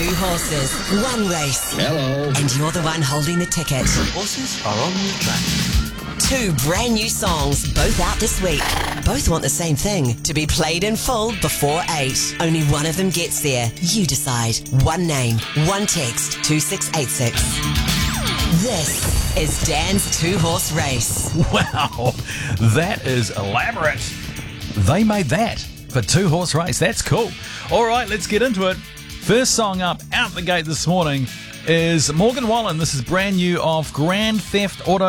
Two horses, one race. Hello. And you're the one holding the ticket. Horses are on the track. Two brand new songs, both out this week. Both want the same thing, to be played in full before 8. Only one of them gets there. You decide. One name, one text, 2686. This is Dan's two-horse race. Wow, that is elaborate. They made that for two-horse race. That's cool. All right, let's get into it. First song up out the gate this morning is Morgan Wallen. This is brand new off Grand Theft Auto